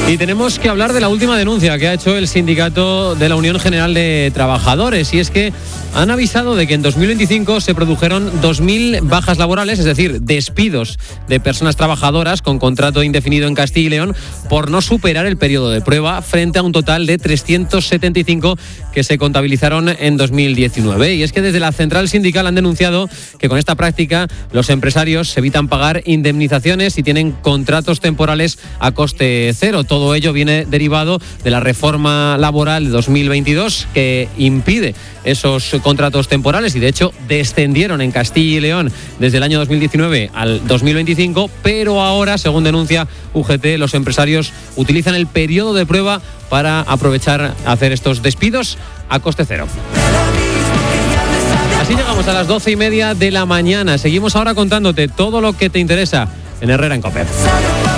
Y tenemos que hablar de la última denuncia que ha hecho el sindicato de la Unión General de Trabajadores, y es que han avisado de que en 2025 se produjeron 2.000 bajas laborales, es decir, despidos de personas trabajadoras con contrato indefinido en Castilla y León por no superar el periodo de prueba, frente a un total de 375 que se contabilizaron en 2019. Y es que desde la central sindical han denunciado que con esta práctica los empresarios evitan pagar indemnizaciones y tienen contratos temporales a coste cero. Todo ello viene derivado de la reforma laboral de 2022 que impide esos contratos temporales y de hecho descendieron en Castilla y León desde el año 2019 al 2025, pero ahora, según denuncia UGT, los empresarios utilizan el periodo de prueba para aprovechar hacer estos despidos a coste cero. Así llegamos a las 12:30 de la mañana. Seguimos ahora contándote todo lo que te interesa en Herrera en COPE.